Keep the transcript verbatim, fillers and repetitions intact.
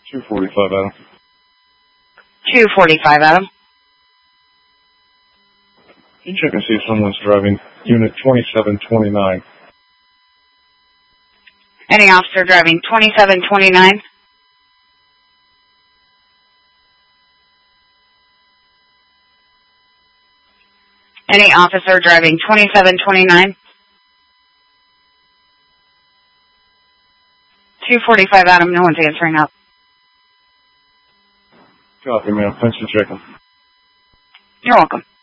two forty-five, Adam. two forty-five, Adam. Can you check and see if someone's driving unit twenty-seven twenty-nine? Any officer driving twenty-seven twenty-nine? Any officer driving twenty-seven twenty-nine? two forty-five, Adam. No one's answering up. Copy, ma'am. Thanks for checking. You're welcome.